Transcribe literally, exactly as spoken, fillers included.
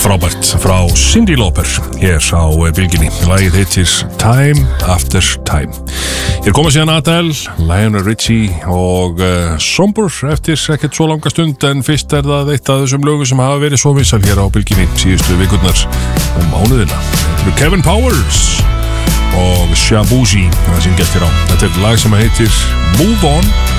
frábært frá Cyndi Lauper hér á bylginni. Lagið heitir Time After Time. Hér koma síðan Adele, Lionel Richie og uh, Somber eftir ekkert svo langa stund, en fyrst er það eitt af þessum lögum sem hafa verið svo vinsæl hér á bylginni síðustu vikurnar og mánuðina. Þetta er Kevin Powers og Shabuzi það sem getur á. Þetta er lag sem heitir Move On